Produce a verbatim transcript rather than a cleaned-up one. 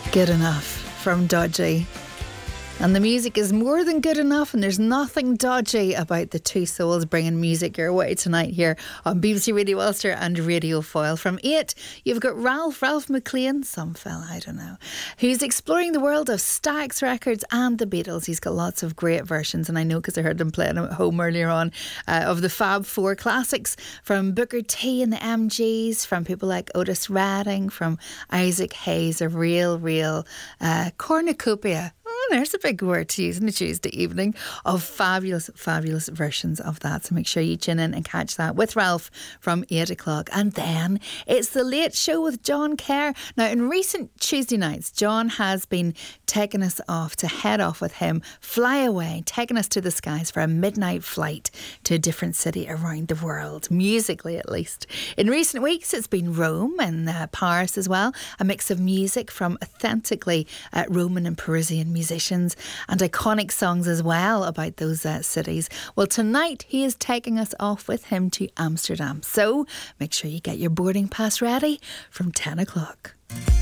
Good Enough from Dodgy. And the music is more than good enough, and there's nothing dodgy about the two souls bringing music your way tonight here on B B C Radio Ulster and Radio Foyle. From eight, you've got Ralph, Ralph McLean, some fella, I don't know, who's exploring the world of Stax Records and the Beatles. He's got lots of great versions, and I know because I heard him playing at home earlier on, uh, of the Fab Four classics, from Booker T and the M Gs, from people like Otis Redding, from Isaac Hayes, a real, real uh, cornucopia. Oh, there's a big word to use on a Tuesday evening, of fabulous, fabulous versions of that. So make sure you tune in and catch that with Ralph from eight o'clock. And then it's the Late Show with John Kerr. Now, in recent Tuesday nights, John has been taking us off to head off with him, fly away, taking us to the skies for a midnight flight to a different city around the world, musically at least. In recent weeks, it's been Rome and uh, Paris as well, a mix of music from authentically uh, Roman and Parisian musicians and iconic songs as well about those uh, cities. Well, tonight he is taking us off with him to Amsterdam. So make sure you get your boarding pass ready from ten o'clock.